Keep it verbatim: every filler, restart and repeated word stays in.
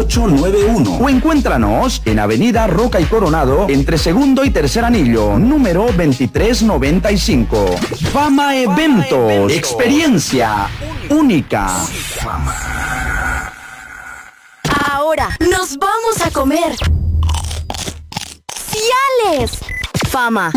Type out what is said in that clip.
ocho nueve uno o encuéntranos en Avenida Roca y Coronado entre segundo y tercer anillo, número veintitrés noventa y cinco. Fama Eventos, experiencia única. Ahora nos vamos a comer. ¡Ciales! Fama.